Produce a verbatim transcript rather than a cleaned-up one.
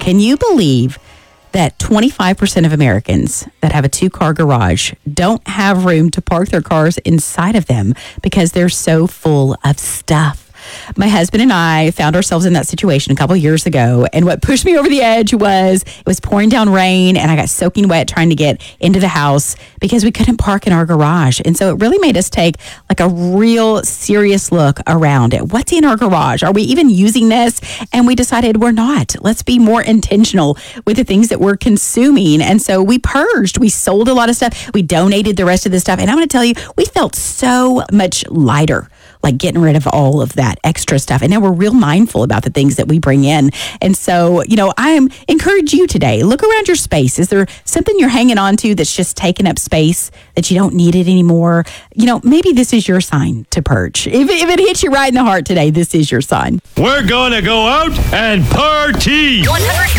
Can you believe that twenty-five percent of Americans that have a two-car garage don't have room to park their cars inside of them because they're so full of stuff? My husband and I found ourselves in that situation a couple years ago, and what pushed me over the edge was it was pouring down rain, and I got soaking wet trying to get into the house because we couldn't park in our garage. And so it really made us take like a real serious look around it. What's in our garage? Are we even using this? And we decided we're not. Let's be more intentional with the things that we're consuming. And so we purged. We sold a lot of stuff. We donated the rest of the stuff. And I'm going to tell you, we felt so much lighter, like getting rid of all of that extra stuff. And now we're real mindful about the things that we bring in. And so, you know, I'm encourage you today, look around your space. Is there something you're hanging on to that's just taking up space that you don't need it anymore? You know, maybe this is your sign to purge. If, if it hits you right in the heart today, this is your sign. We're going to go out and party.